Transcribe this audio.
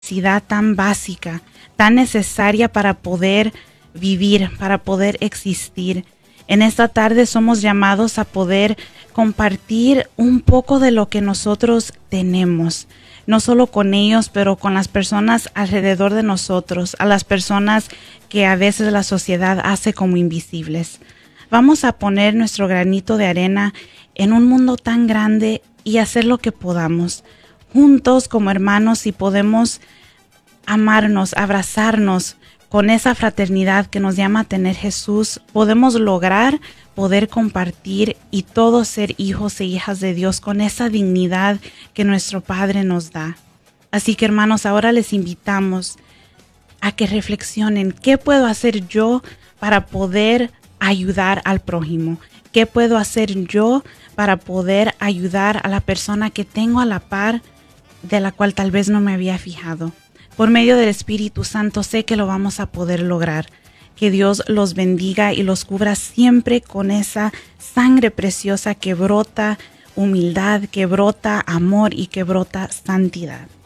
necesidad tan básica, tan necesaria para poder vivir, para poder existir. En esta tarde somos llamados a poder compartir un poco de lo que nosotros tenemos, no solo con ellos, pero con las personas alrededor de nosotros, a las personas que a veces la sociedad hace como invisibles. Vamos a poner nuestro granito de arena en un mundo tan grande y hacer lo que podamos. Juntos como hermanos, si podemos amarnos, abrazarnos con esa fraternidad que nos llama a tener Jesús, podemos lograr poder compartir y todos ser hijos e hijas de Dios con esa dignidad que nuestro Padre nos da. Así que, hermanos, ahora les invitamos a que reflexionen, ¿qué puedo hacer yo para poder ayudar al prójimo? ¿Qué puedo hacer yo para poder ayudar a la persona que tengo a la par, de la cual tal vez no me había fijado? Por medio del Espíritu Santo sé que lo vamos a poder lograr. Que Dios los bendiga y los cubra siempre con esa sangre preciosa que brota humildad, que brota amor y que brota santidad.